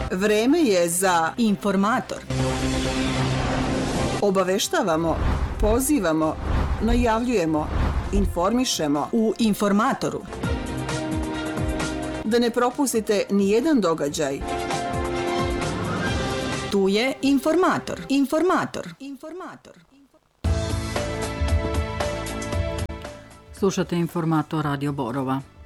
Vreme je za Informator. Obaveštavamo, pozivamo, najavljujemo, informišemo U Informatoru. da ne propustite ni jedan događaj. Tu je Informator. Informator. Slušate Informator Radio Borova.